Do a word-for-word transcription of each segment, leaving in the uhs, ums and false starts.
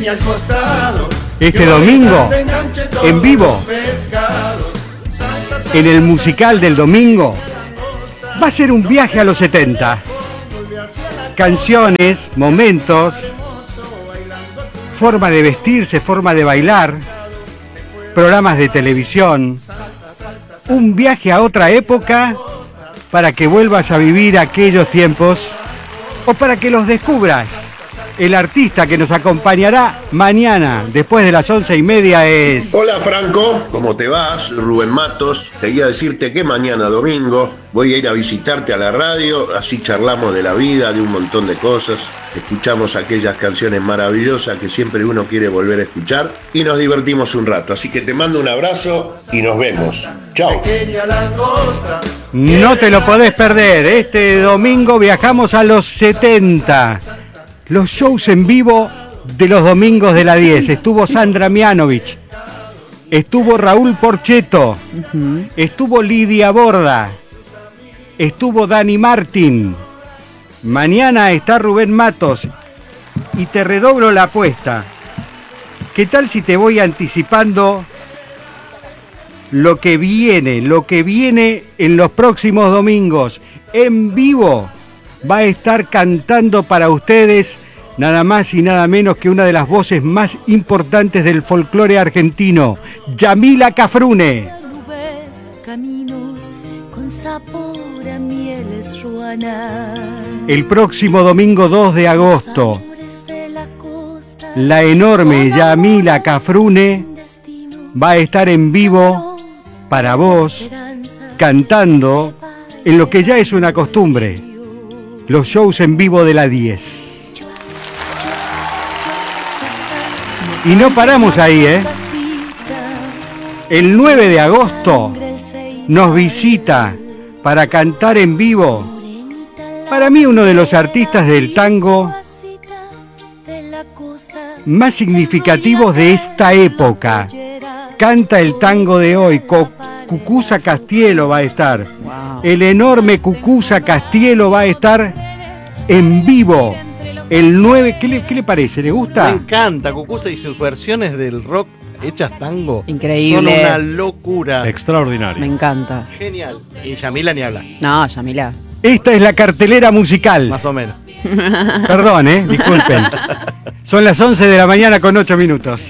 Este domingo, en vivo, en el musical del domingo, va a ser un viaje a los setenta. Canciones, momentos, forma de vestirse, forma de bailar, programas de televisión. Un viaje a otra época para que vuelvas a vivir aquellos tiempos o para que los descubras. El artista que nos acompañará mañana, después de las once y media, es... Hola Franco, ¿cómo te vas? Rubén Matos. Quería decirte que mañana domingo voy a ir a visitarte a la radio, así charlamos de la vida, de un montón de cosas, escuchamos aquellas canciones maravillosas que siempre uno quiere volver a escuchar y nos divertimos un rato. Así que te mando un abrazo y nos vemos. Chao. No te lo podés perder. Este domingo viajamos a los setenta. Los shows en vivo de los domingos de la diez. Estuvo Sandra Mianovich, estuvo Raúl Porchetto, uh-huh. estuvo Lidia Borda, estuvo Dani Martín. Mañana está Rubén Matos y te redoblo la apuesta. ¿Qué tal si te voy anticipando lo que viene, lo que viene en los próximos domingos? En vivo va a estar cantando para ustedes nada más y nada menos que una de las voces más importantes del folclore argentino, Yamila Cafrune. El próximo domingo dos de agosto, la enorme Yamila Cafrune va a estar en vivo para vos, cantando en lo que ya es una costumbre, los shows en vivo de la diez. Y no paramos ahí, ¿eh? El nueve de agosto nos visita para cantar en vivo, para mí uno de los artistas del tango más significativos de esta época. Canta el tango de hoy, Cucuza Castielo va a estar. Wow. El enorme Cucuza Castielo va a estar en vivo el nueve. ¿Qué le, qué le parece? ¿Le gusta? Me encanta Cucuza y sus versiones del rock hechas tango. Increíble. Son una locura. Extraordinario. Me encanta. Genial. Y Yamila ni habla. No, Yamila. Esta es la cartelera musical. Más o menos. Perdón, eh, disculpen. Son las once de la mañana con ocho minutos.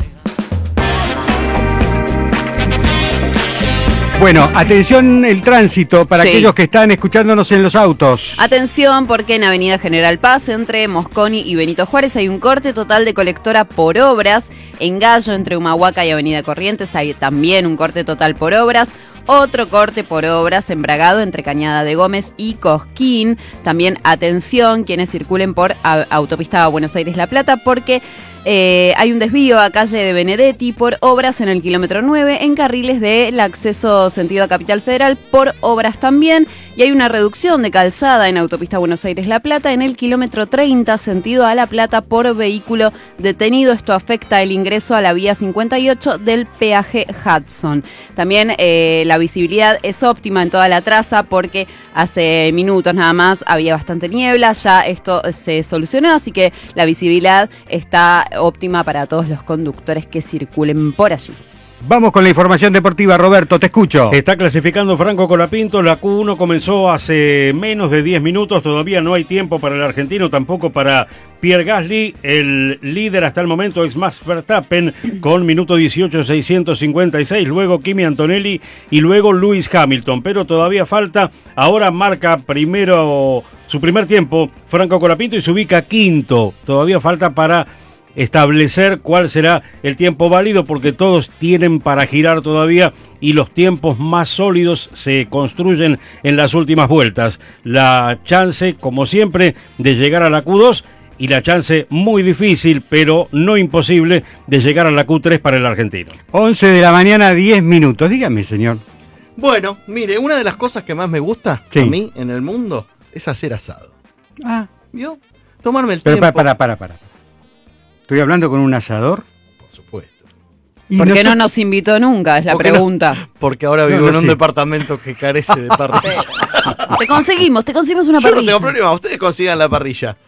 Bueno, atención el tránsito para sí. aquellos que están escuchándonos en los autos. Atención porque en Avenida General Paz, entre Mosconi y Benito Juárez, hay un corte total de colectora por obras. En Gallo, entre Humahuaca y Avenida Corrientes, hay también un corte total por obras. Otro corte por obras en Bragado, entre Cañada de Gómez y Cosquín. También atención quienes circulen por a, Autopista Buenos Aires-La Plata, porque eh, hay un desvío a calle de Benedetti por obras en el kilómetro nueve, en carriles del acceso sentido a Capital Federal por obras también. Y hay una reducción de calzada en Autopista Buenos Aires-La Plata en el kilómetro treinta, sentido a La Plata, por vehículo detenido. Esto afecta el ingreso a la vía cincuenta y ocho del peaje Hudson. También eh, la visibilidad es óptima en toda la traza porque hace minutos nada más había bastante niebla, ya esto se solucionó, así que la visibilidad está óptima para todos los conductores que circulen por allí. Vamos con la información deportiva, Roberto, te escucho. Está clasificando Franco Colapinto, la Q uno comenzó hace menos de diez minutos, todavía no hay tiempo para el argentino, tampoco para Pierre Gasly, el líder hasta el momento es Max Verstappen con minuto dieciocho seiscientos cincuenta y seis, luego Kimi Antonelli y luego Lewis Hamilton, pero todavía falta, ahora marca primero su primer tiempo Franco Colapinto y se ubica quinto, todavía falta para establecer cuál será el tiempo válido porque todos tienen para girar todavía y los tiempos más sólidos se construyen en las últimas vueltas. La chance, como siempre, de llegar a la Q dos y la chance muy difícil, pero no imposible, de llegar a la Q tres para el argentino. once de la mañana, diez minutos. Dígame, señor. Bueno, mire, una de las cosas que más me gusta sí. a mí en el mundo es hacer asado. Ah. ¿Vio? Tomarme el pero tiempo. Para, para, para, para. ¿Estoy hablando con un asador? Por supuesto. ¿Por qué no nos invitó nunca? Es la pregunta. No? Porque ahora vivo no, no, en un sí. departamento que carece de parrilla. Te conseguimos, te conseguimos una Yo parrilla. no tengo problema, ustedes consigan la parrilla.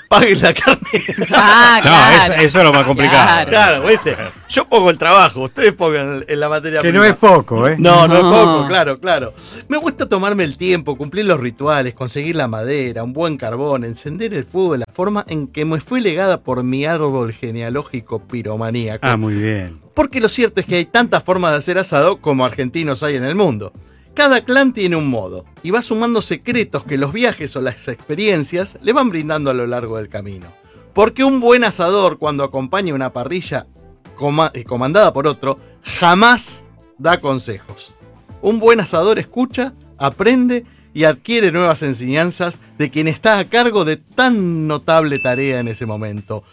paguen la carne. Ah, claro. No, eso, eso es lo más complicado. Claro. Claro, ¿viste? Yo pongo el trabajo, ustedes pongan en la materia Que prima. no es poco, ¿eh? No, no, No. es poco, claro, claro. Me gusta tomarme el tiempo, cumplir los rituales, conseguir la madera, un buen carbón, encender el fuego de la forma en que me fue legada por mi árbol genealógico piromaníaco. Ah, muy bien. Porque lo cierto es que hay tantas formas de hacer asado como argentinos hay en el mundo. Cada clan tiene un modo y va sumando secretos que los viajes o las experiencias le van brindando a lo largo del camino. Porque un buen asador, cuando acompaña una parrilla coma- eh, comandada por otro, jamás da consejos. Un buen asador escucha, aprende y adquiere nuevas enseñanzas de quien está a cargo de tan notable tarea en ese momento.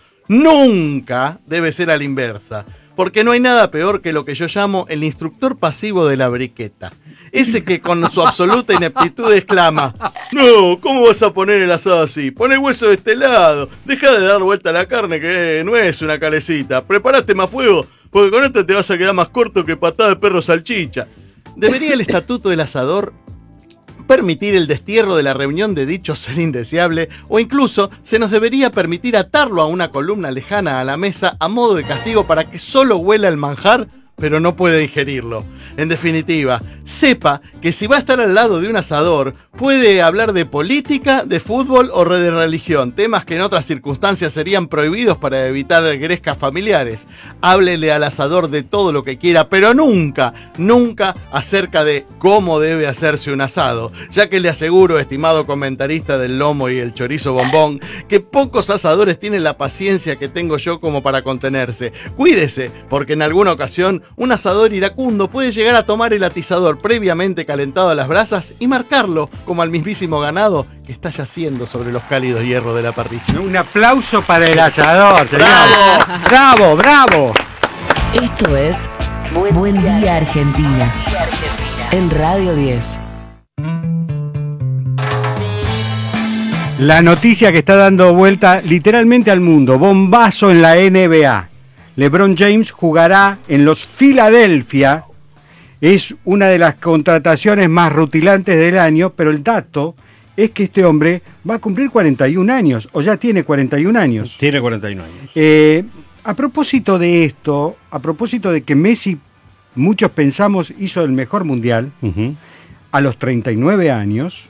Nunca debe ser a la inversa, porque no hay nada peor que lo que yo llamo el instructor pasivo de la briqueta. Ese que con su absoluta ineptitud exclama: no, ¿cómo vas a poner el asado así? Pon el hueso de este lado, deja de dar vuelta a la carne que no es una calecita, preparaste más fuego, porque con esto te vas a quedar más corto que patada de perro salchicha. ¿Debería el estatuto del asador permitir el destierro de la reunión de dicho ser indeseable, o incluso se nos debería permitir atarlo a una columna lejana a la mesa a modo de castigo para que solo huela el manjar, pero no pueda ingerirlo? En definitiva, sepa que si va a estar al lado de un asador, puede hablar de política, de fútbol o de religión, temas que en otras circunstancias serían prohibidos para evitar grescas familiares. Háblele al asador de todo lo que quiera, pero nunca, nunca acerca de cómo debe hacerse un asado, ya que le aseguro, estimado comentarista del lomo y el chorizo bombón, que pocos asadores tienen la paciencia que tengo yo como para contenerse. Cuídese, porque en alguna ocasión un asador iracundo puede llegar a tomar el atizador previamente calentado a las brasas y marcarlo como al mismísimo ganado que está yaciendo sobre los cálidos hierros de la parrilla. Un aplauso para el asador, señor. ¡Bravo! ¡Bravo, bravo! Esto es Buen, Buen Día Argentina, en Radio diez. La noticia que está dando vuelta literalmente al mundo, bombazo en la N B A. LeBron James jugará en los Philadelphia. Es una de las contrataciones más rutilantes del año, pero el dato es que este hombre va a cumplir cuarenta y un años, o ya tiene cuarenta y un años. Tiene cuarenta y uno años. Eh, a propósito de esto, a propósito de que Messi, muchos pensamos, hizo el mejor mundial, Uh-huh. a los treinta y nueve años,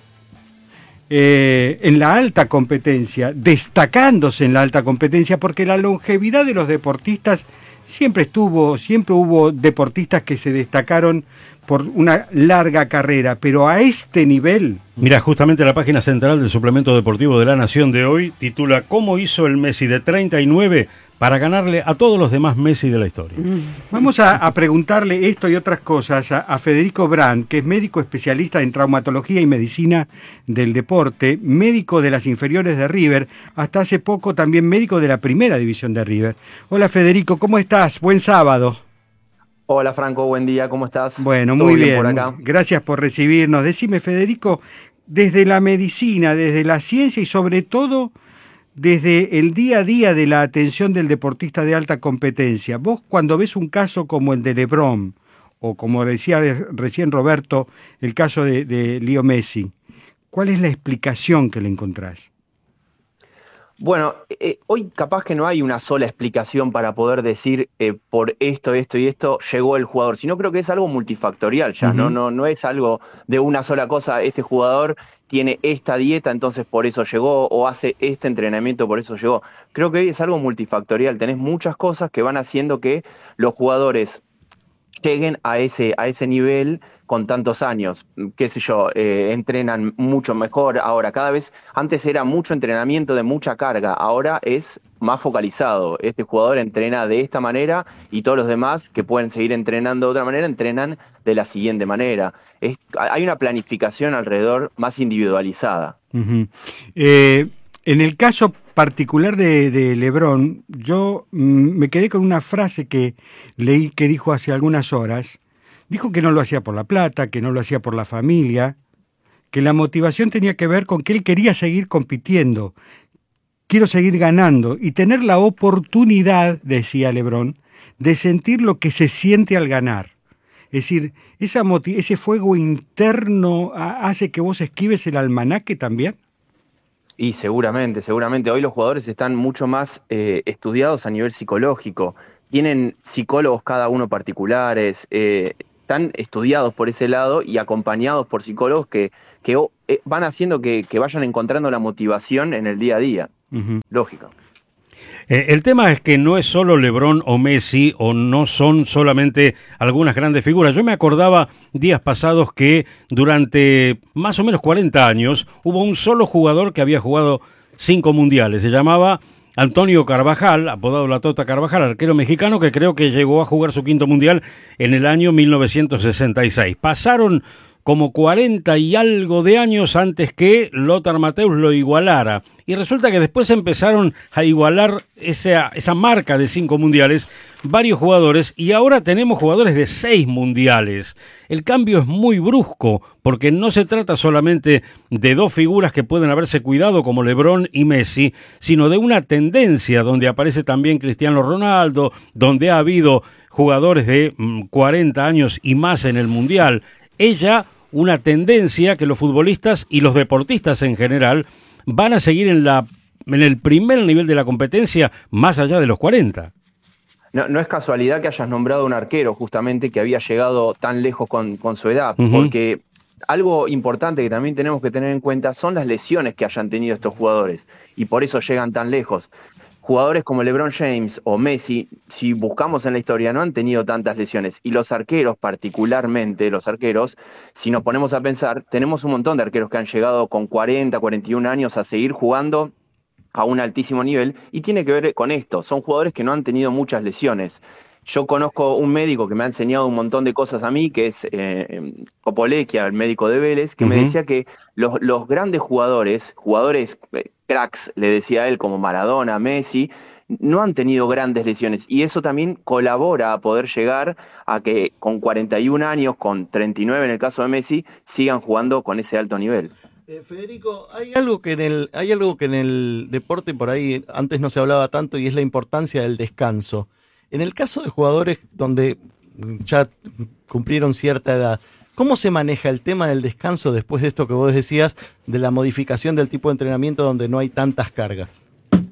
eh, en la alta competencia, destacándose en la alta competencia, porque la longevidad de los deportistas siempre estuvo, siempre hubo deportistas que se destacaron por una larga carrera, pero a este nivel... Mira, justamente la página central del suplemento deportivo de La Nación de hoy titula ¿Cómo hizo el Messi de treinta y nueve para ganarle a todos los demás Messi de la historia? Vamos a, a preguntarle esto y otras cosas a, a Federico Brandt, que es médico especialista en traumatología y medicina del deporte, médico de las inferiores de River, hasta hace poco también médico de la primera división de River. Hola Federico, ¿cómo estás? Buen sábado. Hola Franco, buen día, ¿cómo estás? Bueno, ¿Todo muy bien, por acá? gracias por recibirnos. Decime Federico, desde la medicina, desde la ciencia y sobre todo desde el día a día de la atención del deportista de alta competencia, vos cuando ves un caso como el de LeBron, o como decía recién Roberto, el caso de, de Leo Messi, ¿cuál es la explicación que le encontrás? Bueno, eh, hoy capaz que no hay una sola explicación para poder decir eh, por esto, esto y esto llegó el jugador, sino creo que es algo multifactorial ya, uh-huh. ¿no? No, no es algo de una sola cosa, este jugador tiene esta dieta, entonces por eso llegó, o hace este entrenamiento, por eso llegó. Creo que hoy es algo multifactorial, tenés muchas cosas que van haciendo que los jugadores lleguen a ese, a ese nivel con tantos años, qué sé yo, eh, entrenan mucho mejor ahora, cada vez, antes era mucho entrenamiento de mucha carga, ahora es más focalizado, este jugador entrena de esta manera y todos los demás que pueden seguir entrenando de otra manera, entrenan de la siguiente manera. Es, hay una planificación alrededor más individualizada. Uh-huh. Eh, en el caso particular de, de LeBron, yo mm, me quedé con una frase que leí que dijo hace algunas horas. Dijo que no lo hacía por la plata, que no lo hacía por la familia, que la motivación tenía que ver con que él quería seguir compitiendo, quiero seguir ganando y tener la oportunidad, decía LeBron, de sentir lo que se siente al ganar. Es decir, esa motiv- ese fuego interno hace que vos esquives el almanaque también. Y seguramente, seguramente. Hoy los jugadores están mucho más eh, estudiados a nivel psicológico. Tienen psicólogos cada uno particulares, eh, están estudiados por ese lado y acompañados por psicólogos que, que eh, van haciendo que, que vayan encontrando la motivación en el día a día. Uh-huh. Lógico. Eh, el tema es que no es solo LeBron o Messi, o no son solamente algunas grandes figuras. Yo me acordaba días pasados que durante más o menos cuarenta años hubo un solo jugador que había jugado cinco mundiales. Se llamaba Antonio Carvajal, apodado La Tota Carvajal, arquero mexicano que creo que llegó a jugar su quinto mundial en el año mil novecientos sesenta y seis. Pasaron como cuarenta y algo de años antes que Lothar Matthäus lo igualara. Y resulta que después empezaron a igualar esa, esa marca de cinco mundiales varios jugadores, y ahora tenemos jugadores de seis mundiales. El cambio es muy brusco, porque no se trata solamente de dos figuras que pueden haberse cuidado como LeBron y Messi, sino de una tendencia donde aparece también Cristiano Ronaldo, donde ha habido jugadores de mmm, cuarenta años y más en el mundial. Ella, una tendencia que los futbolistas y los deportistas en general van a seguir en, la, en el primer nivel de la competencia más allá de los cuarenta. No, no es casualidad que hayas nombrado un arquero justamente que había llegado tan lejos con, con su edad, uh-huh. porque algo importante que también tenemos que tener en cuenta son las lesiones que hayan tenido estos jugadores y por eso llegan tan lejos. Jugadores como LeBron James o Messi, si buscamos en la historia, no han tenido tantas lesiones. Y los arqueros, particularmente los arqueros, si nos ponemos a pensar, tenemos un montón de arqueros que han llegado con cuarenta, cuarenta y un años a seguir jugando a un altísimo nivel. Y tiene que ver con esto, son jugadores que no han tenido muchas lesiones. Yo conozco un médico que me ha enseñado un montón de cosas a mí, que es eh, Copolecchia, el médico de Vélez, que uh-huh. me decía que los, los grandes jugadores, jugadores eh, cracks, le decía él, como Maradona, Messi, no han tenido grandes lesiones. Y eso también colabora a poder llegar a que con cuarenta y un años, con treinta y nueve en el caso de Messi, sigan jugando con ese alto nivel. Eh, Federico, hay algo que en el, hay algo que en el deporte por ahí antes no se hablaba tanto, y es la importancia del descanso. En el caso de jugadores donde ya cumplieron cierta edad, ¿cómo se maneja el tema del descanso después de esto que vos decías, de la modificación del tipo de entrenamiento donde no hay tantas cargas?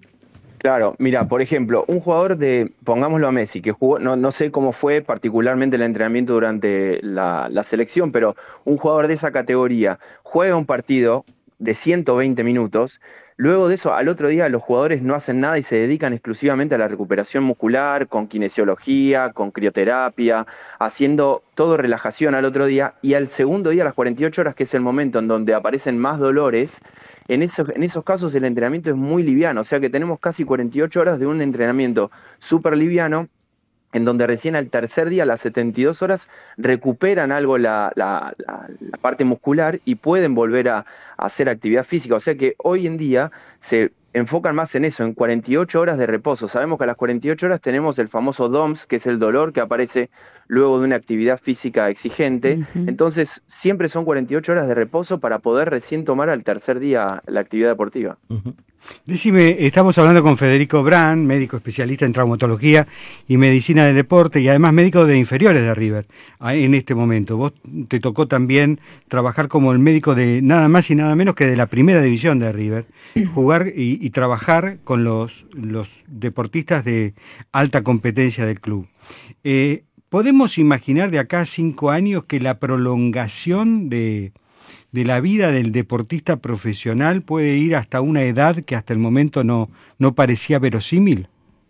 Claro, mira, por ejemplo, un jugador de, pongámoslo a Messi, que jugó, no, no sé cómo fue particularmente el entrenamiento durante la, la selección, pero un jugador de esa categoría juega un partido de ciento veinte minutos. Luego de eso, al otro día los jugadores no hacen nada y se dedican exclusivamente a la recuperación muscular, con kinesiología, con crioterapia, haciendo todo relajación al otro día. Y al segundo día, a las cuarenta y ocho horas, que es el momento en donde aparecen más dolores, en esos, en esos casos el entrenamiento es muy liviano. O sea que tenemos casi cuarenta y ocho horas de un entrenamiento súper liviano, en donde recién al tercer día, a las setenta y dos horas, recuperan algo la, la, la, la parte muscular y pueden volver a, a hacer actividad física. O sea que hoy en día se enfocan más en eso, en cuarenta y ocho horas de reposo. Sabemos que a las cuarenta y ocho horas tenemos el famoso D O M S, que es el dolor que aparece luego de una actividad física exigente. Uh-huh. Entonces, siempre son cuarenta y ocho horas de reposo para poder recién tomar al tercer día la actividad deportiva. Uh-huh. Decime, estamos hablando con Federico Brand, médico especialista en traumatología y medicina del deporte y además médico de inferiores de River en este momento. Vos te tocó también trabajar como el médico de nada más y nada menos que de la primera división de River, jugar y, y trabajar con los, los deportistas de alta competencia del club. Eh, ¿Podemos imaginar de acá a cinco años que la prolongación de... de la vida del deportista profesional puede ir hasta una edad que hasta el momento no, no parecía verosímil?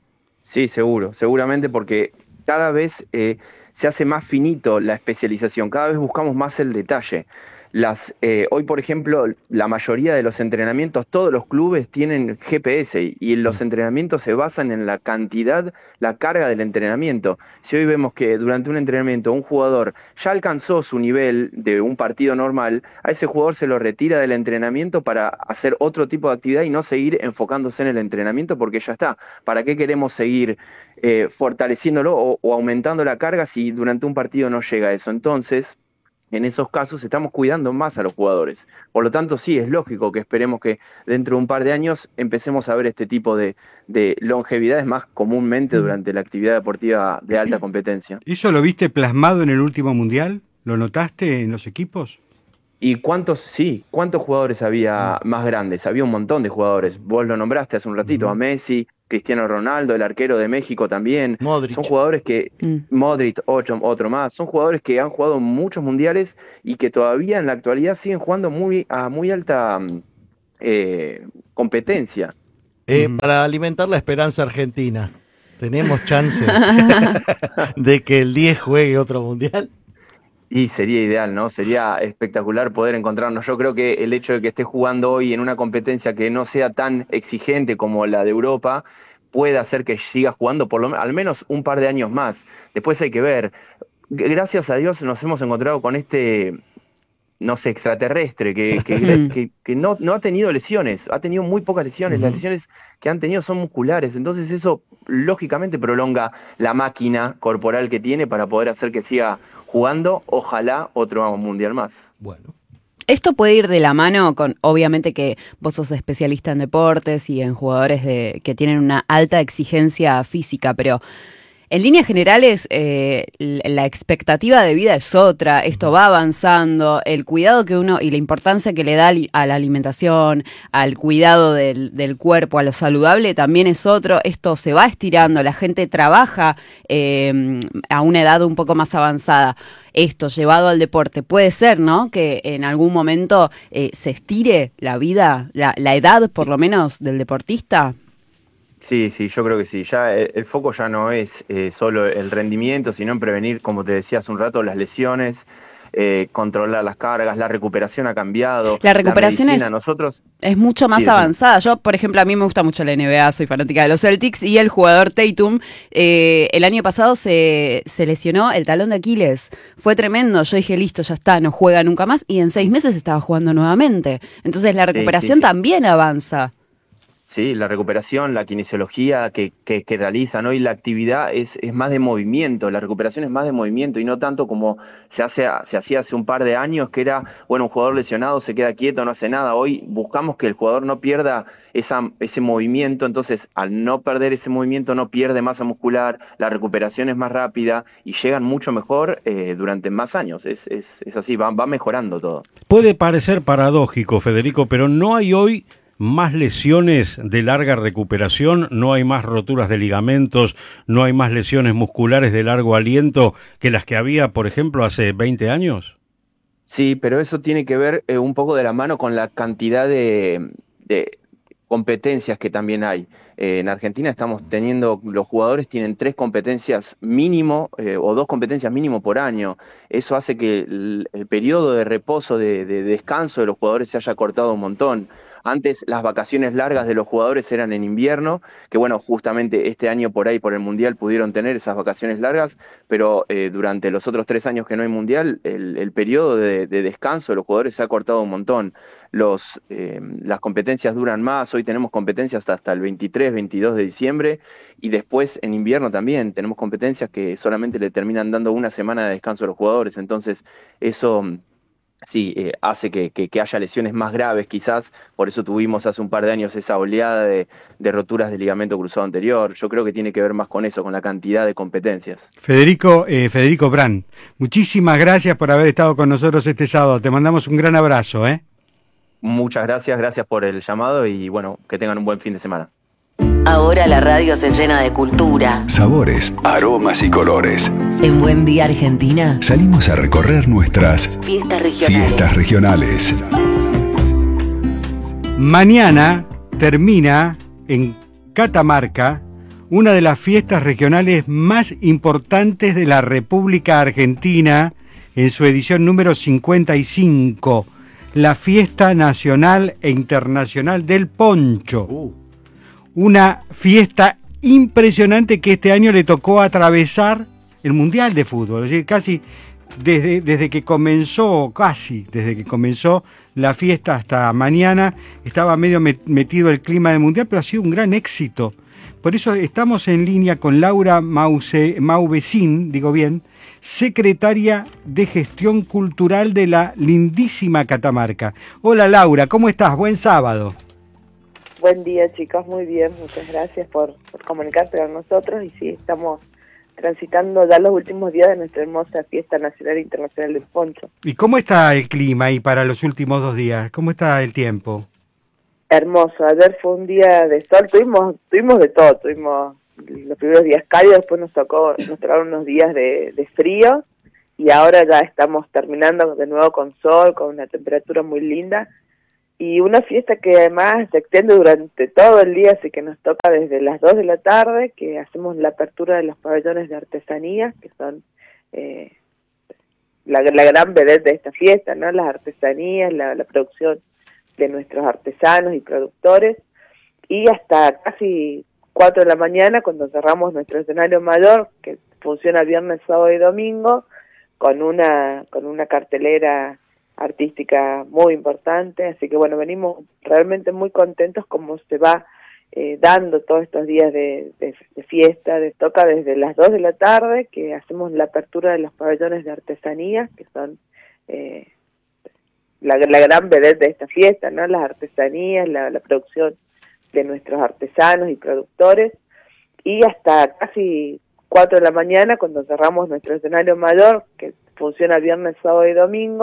Sí, seguro, seguramente, porque cada vez eh, se hace más finito la especialización, cada vez buscamos más el detalle. Las, eh, hoy, por ejemplo, la mayoría de los entrenamientos, todos los clubes tienen G P S y los entrenamientos se basan en la cantidad, la carga del entrenamiento. Si hoy vemos que durante un entrenamiento un jugador ya alcanzó su nivel de un partido normal, a ese jugador se lo retira del entrenamiento para hacer otro tipo de actividad y no seguir enfocándose en el entrenamiento porque ya está. ¿Para qué queremos seguir eh, fortaleciéndolo o, o aumentando la carga si durante un partido no llega a eso? Entonces, en esos casos estamos cuidando más a los jugadores. Por lo tanto, sí, es lógico que esperemos que dentro de un par de años empecemos a ver este tipo de, de longevidades más comúnmente durante la actividad deportiva de alta competencia. ¿Eso lo viste plasmado en el último mundial? ¿Lo notaste en los equipos? ¿Y cuántos, sí, cuántos jugadores había más grandes? Había un montón de jugadores. Vos lo nombraste hace un ratito, uh-huh. a Messi, Cristiano Ronaldo, el arquero de México también. Modric. Son jugadores que, mm. Modric, otro, otro más, son jugadores que han jugado muchos mundiales y que todavía en la actualidad siguen jugando muy, a muy alta eh, competencia. Eh, mm. Para alimentar la esperanza argentina, ¿tenemos chance de que el diez juegue otro mundial? Y sería ideal, ¿no? Sería espectacular poder encontrarnos. Yo creo que el hecho de que esté jugando hoy en una competencia que no sea tan exigente como la de Europa puede hacer que siga jugando por lo al menos un par de años más. Después hay que ver. Gracias a Dios nos hemos encontrado con este, no sé, extraterrestre que, que, que, que no, no ha tenido lesiones, ha tenido muy pocas lesiones. Uh-huh. Las lesiones que han tenido son musculares, entonces eso lógicamente prolonga la máquina corporal que tiene para poder hacer que siga jugando, ojalá, otro mundial más. Bueno. Esto puede ir de la mano con, obviamente que vos sos especialista en deportes y en jugadores de, que tienen una alta exigencia física, pero en líneas generales eh, la expectativa de vida es otra, esto va avanzando, el cuidado que uno y la importancia que le da a la alimentación, al cuidado del, del cuerpo, a lo saludable también es otro, esto se va estirando, la gente trabaja eh, a una edad un poco más avanzada. Esto llevado al deporte, puede ser, ¿no? Que en algún momento eh, se estire la vida, la, la edad por lo menos del deportista. Sí, sí, yo creo que sí. Ya el, el foco ya no es eh, solo el rendimiento, sino en prevenir, como te decía hace un rato, las lesiones, eh, controlar las cargas, la recuperación ha cambiado. La recuperación la medicina, es, nosotros, es mucho más sí, avanzada. Yo, por ejemplo, a mí me gusta mucho la N B A, soy fanática de los Celtics, y el jugador Tatum, eh, el año pasado se, se lesionó el talón de Aquiles. Fue tremendo. Yo dije, listo, ya está, no juega nunca más, y en seis meses estaba jugando nuevamente. Entonces la recuperación sí, sí, sí. también avanza. Sí, la recuperación, la kinesiología que, que, que realizan hoy, la actividad es, es más de movimiento, la recuperación es más de movimiento y no tanto como se, hace, se hacía hace un par de años, que era, bueno, un jugador lesionado se queda quieto, no hace nada. Hoy buscamos que el jugador no pierda esa, ese movimiento, entonces al no perder ese movimiento no pierde masa muscular, la recuperación es más rápida y llegan mucho mejor eh, durante más años. Es, es, es así, va, va mejorando todo. Puede parecer paradójico, Federico, pero no hay hoy más lesiones de larga recuperación, no hay más roturas de ligamentos, no hay más lesiones musculares de largo aliento que las que había, por ejemplo, hace veinte años. Sí, pero eso tiene que ver eh, un poco de la mano con la cantidad de, de competencias que también hay. Eh, en Argentina estamos teniendo, los jugadores tienen tres competencias mínimo eh, o dos competencias mínimo por año. Eso hace que el, el periodo de reposo, de, de descanso de los jugadores se haya cortado un montón. Antes las vacaciones largas de los jugadores eran en invierno, que bueno, justamente este año por ahí, por el Mundial, pudieron tener esas vacaciones largas, pero eh, durante los otros tres años que no hay Mundial, el, el periodo de, de descanso de los jugadores se ha cortado un montón. Los, eh, las competencias duran más, hoy tenemos competencias hasta el veintitrés, veintidós de diciembre, y después en invierno también tenemos competencias que solamente le terminan dando una semana de descanso a los jugadores, entonces eso... Sí, eh, hace que, que, que haya lesiones más graves quizás, por eso tuvimos hace un par de años esa oleada de, de roturas de ligamento cruzado anterior. Yo creo que tiene que ver más con eso, con la cantidad de competencias. Federico, eh, Federico Brand, muchísimas gracias por haber estado con nosotros este sábado, te mandamos un gran abrazo. ¿eh? Muchas gracias, gracias por el llamado y bueno, que tengan un buen fin de semana. Ahora la radio se llena de cultura, sabores, aromas y colores. En Buen Día Argentina salimos a recorrer nuestras fiestas regionales. Fiestas regionales. Mañana termina en Catamarca una de las fiestas regionales más importantes de la República Argentina en su edición número cincuenta y cinco, la Fiesta Nacional e Internacional del Poncho. Uh. Una fiesta impresionante que este año le tocó atravesar el Mundial de Fútbol, es decir, casi desde, desde que comenzó, casi desde que comenzó la fiesta hasta mañana, estaba medio metido el clima del Mundial, pero ha sido un gran éxito. Por eso estamos en línea con Laura Mause, Mauvecin, digo bien, secretaria de Gestión Cultural de la lindísima Catamarca. Hola Laura, ¿cómo estás? Buen sábado. Buen día, chicos, muy bien, muchas gracias por, por comunicarse con nosotros y sí, estamos transitando ya los últimos días de nuestra hermosa fiesta nacional e internacional del poncho. ¿Y cómo está el clima ahí para los últimos dos días? ¿Cómo está el tiempo? Hermoso, ayer fue un día de sol, tuvimos tuvimos de todo, tuvimos los primeros días cálidos, después nos tocó, nos tocaron unos días de, de frío, y ahora ya estamos terminando de nuevo con sol, con una temperatura muy linda, y una fiesta que además se extiende durante todo el día, así que nos toca desde las dos de la tarde, que hacemos la apertura de los pabellones de artesanía, que son eh, la, la gran vedette de esta fiesta, ¿no? Las artesanías, la, la producción de nuestros artesanos y productores, y hasta casi cuatro de la mañana cuando cerramos nuestro escenario mayor, que funciona viernes, sábado y domingo, con una con una cartelera artística muy importante. Así que bueno, venimos realmente muy contentos como se va eh, dando todos estos días de, de, de fiesta, de toca desde las dos de la tarde, que hacemos la apertura de los pabellones de artesanía, que son eh, la, la gran vedette de esta fiesta, ¿no? Las artesanías, la, la producción de nuestros artesanos y productores, y hasta casi cuatro de la mañana cuando cerramos nuestro escenario mayor, que funciona viernes, sábado y domingo,